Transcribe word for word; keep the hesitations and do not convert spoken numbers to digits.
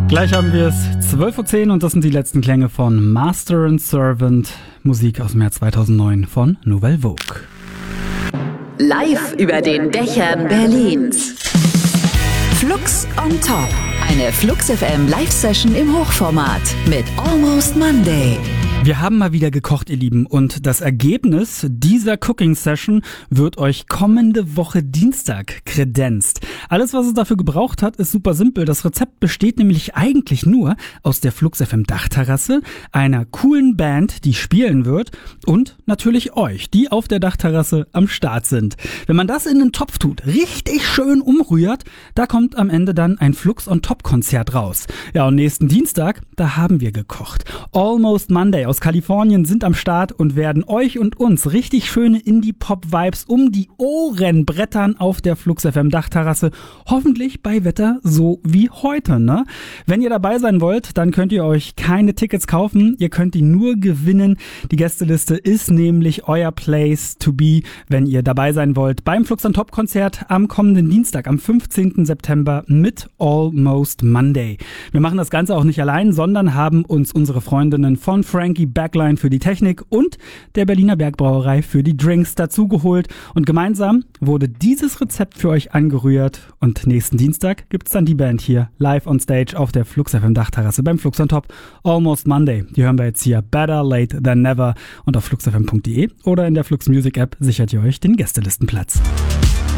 Gleich haben wir es, zwölf Uhr zehn und das sind die letzten Klänge von Master and Servant, Musik aus dem Jahr zweitausendneun von Nouvelle Vogue. Live über den Dächern Berlins. Flux on Top. Eine Flux F M Live-Session im Hochformat mit Almost Monday. Wir haben mal wieder gekocht, ihr Lieben, und das Ergebnis dieser Cooking-Session wird euch kommende Woche Dienstag kredenzt. Alles, was es dafür gebraucht hat, ist super simpel. Das Rezept besteht nämlich eigentlich nur aus der Flux F M Dachterrasse, einer coolen Band, die spielen wird, und natürlich euch, die auf der Dachterrasse am Start sind. Wenn man das in den Topf tut, richtig schön umrührt, da kommt am Ende dann ein Flux on Top Konzert raus. Ja, und nächsten Dienstag, da haben wir gekocht. Almost Monday aus Kalifornien sind am Start und werden euch und uns richtig schöne Indie-Pop-Vibes um die Ohren brettern auf der Flux F M Dachterrasse. Hoffentlich bei Wetter so wie heute, ne? Wenn ihr dabei sein wollt, dann könnt ihr euch keine Tickets kaufen. Ihr könnt die nur gewinnen. Die Gästeliste ist nämlich euer Place to be, wenn ihr dabei sein wollt beim Flux on Top Konzert am kommenden Dienstag, am fünfzehnten September mit Almost Monday. Wir machen das Ganze auch nicht allein, sondern haben uns unsere Freundinnen von Frankie Backline für die Technik und der Berliner Bergbrauerei für die Drinks dazugeholt. Und gemeinsam wurde dieses Rezept für euch angerührt. Und nächsten Dienstag gibt's dann die Band hier live on stage auf der Flux F M Dachterrasse beim Flux on Top. Almost Monday. Die hören wir jetzt hier. Better late than never. Und auf flux f m punkt d e oder in der Flux Music App sichert ihr euch den Gästelistenplatz.